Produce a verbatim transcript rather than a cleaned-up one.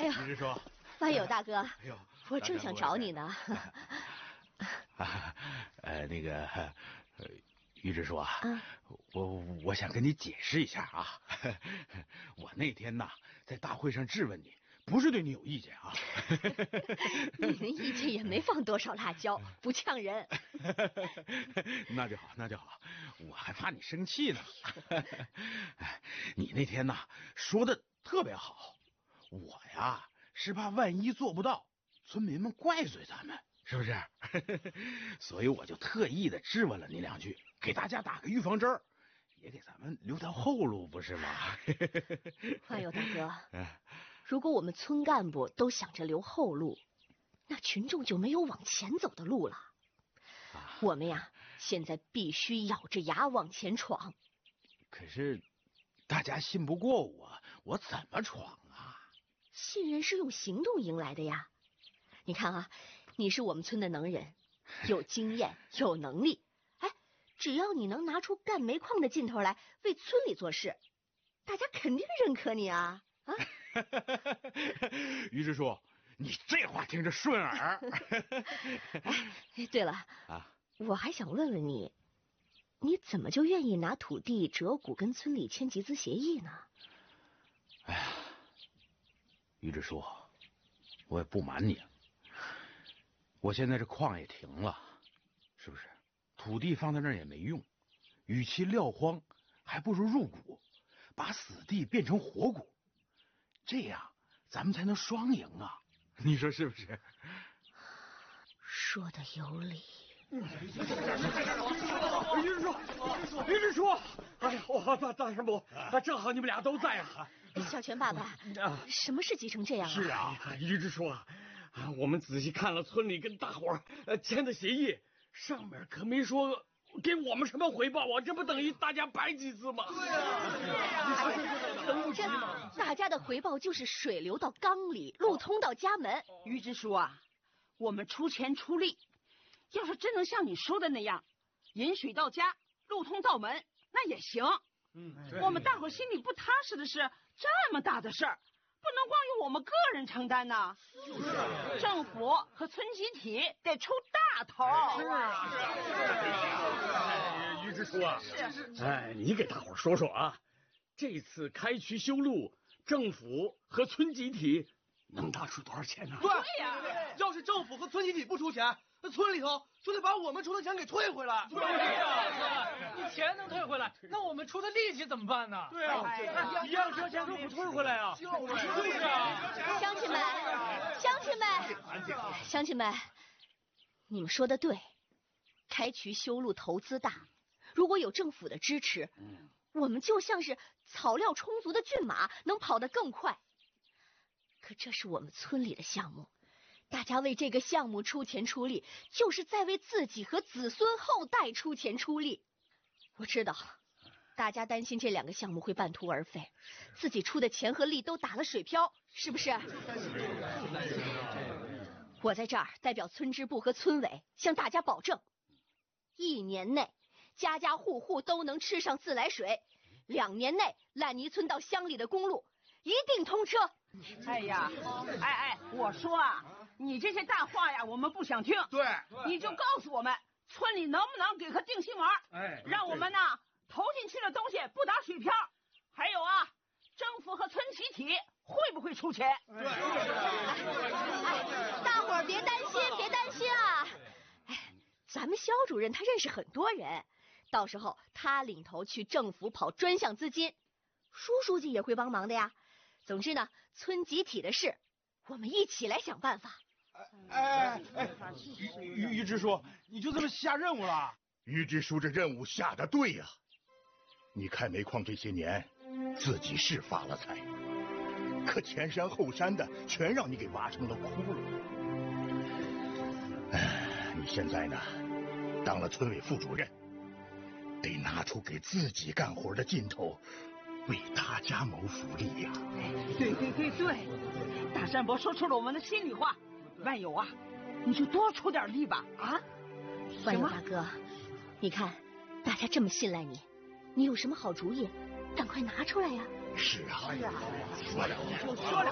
哎呦， 于支书， 万有大哥，哎呦， 我正想找你呢。 啊，呃，那个，呃，于支书啊， 啊我我想跟你解释一下啊，我那天呐在大会上质问你，不是对你有意见啊。 你的意见也没放多少辣椒，不呛人。 那就好，那就好，我还怕你生气呢。你那天呐说的特别好，我呀是怕万一做不到，村民们怪罪咱们，是不是？所以我就特意的质问了你两句，给大家打个预防针儿，也给咱们留条后路，不是吗？ 万有大哥，如果我们村干部都想着留后路，那群众就没有往前走的路了。啊、我们呀，现在必须咬着牙往前闯。 可是大家信不过我，我怎么闯啊？ 信任是用行动赢来的呀。你看啊，你是我们村的能人，有经验，有能力。哎，只要你能拿出干煤矿的劲头来，为村里做事，大家肯定认可你啊！啊， 于支书，你这话听着顺耳。 哎，对了啊，我还想问问你，你怎么就愿意拿土地折股跟村里签集资协议呢？ 哎呀，于支书，我也不瞒你，我现在这矿也停了，是不是？土地放在那儿也没用，与其撂荒，还不如入股，把死地变成活谷，这样咱们才能双赢啊！你说是不是？ 说的有理。 于支书，于支书，哎呀，我大大山伯，正好你们俩都在啊！ 小泉爸爸，什么事急成这样啊？ 是啊，于支书啊，我们仔细看了村里跟大伙儿签的协议，上面可没说给我们什么回报啊，这不等于大家白几次吗？对啊，等不及嘛！大家的回报就是水流到缸里，路通到家门。 于支书啊，我们出钱出力，要是真能像你说的那样，引水到家，路通到门，那也行。嗯，我们大伙心里不踏实的是这么大的事儿，不能光由我们个人承担呐。是啊，政府和村集体得出大头。 是啊，于支书啊，哎，你给大伙说说啊，这次开渠修路，政府和村集体能拿出多少钱呢？ 对呀，要是政府和村集体不出钱，那村里头就得把我们出的钱给退回来。 对呀，你钱能退回来，那我们出的力气怎么办呢？ 对啊， 一样交钱都不退回来啊！ 就是啊， 乡亲们，乡亲们，乡亲们，你们说的对，开渠修路投资大，如果有政府的支持，我们就像是草料充足的骏马，能跑得更快。可这是我们村里的项目，大家为这个项目出钱出力，就是在为自己和子孙后代出钱出力。我知道大家担心这两个项目会半途而废，自己出的钱和力都打了水漂，是不是？我在这儿代表村支部和村委向大家保证，一年内家家户户都能吃上自来水，两年内烂泥村到乡里的公路一定通车。 哎呀，哎哎，我说啊，你这些大话呀，我们不想听。 对， 你就告诉我们，村里能不能给个定心丸？哎，让我们呢投进去的东西不打水漂。还有啊，政府和村集体会不会出钱？ 对， 哎，大伙儿别担心，别担心啊！哎，咱们肖主任他认识很多人，到时候他领头去政府跑专项资金，舒书记也会帮忙的呀。总之呢，村集体的事，我们一起来想办法。 哎哎哎，于于支书，你就这么下任务了？ 于支书这任务下的对呀、啊！你开煤矿这些年，自己是发了财，可前山后山的全让你给挖成了窟窿。哎，你现在呢，当了村委副主任，得拿出给自己干活的劲头。为大家谋福利呀、啊！ 对对对对，大山伯说出了我们的心里话。万有啊，你就多出点力吧啊！ 万有大哥，你看大家这么信赖你，你有什么好主意，赶快拿出来呀！ 是啊，说了就说了。